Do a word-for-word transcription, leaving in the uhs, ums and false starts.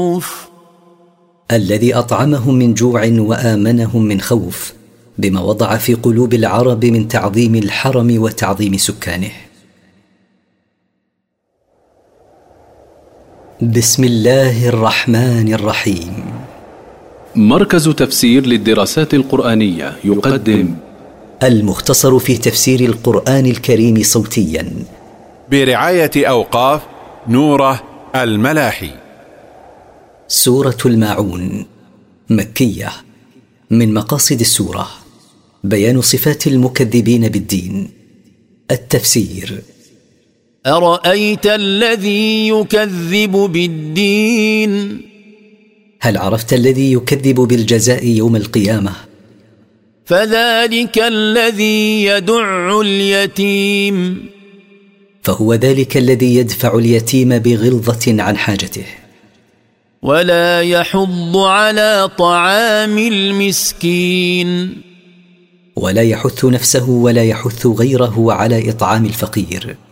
الذي أطعمهم من جوع وآمنهم من خوف، بما وضع في قلوب العرب من تعظيم الحرم وتعظيم سكانه. بسم الله الرحمن الرحيم. مركز تفسير للدراسات القرآنية يقدم المختصر في تفسير القرآن الكريم صوتيا برعاية أوقاف نوره الملاحي. سورة الماعون، مكية. من مقاصد السورة بيان صفات المكذبين بالدين. التفسير: أرأيت الذي يكذب بالدين؟ هل عرفت الذي يكذب بالجزاء يوم القيامة؟ فذلك الذي يدع اليتيم، فهو ذلك الذي يدفع اليتيم بغلظة عن حاجته. ولا يحض على طعام المسكين، ولا يحث نفسه ولا يحث غيره على إطعام الفقير.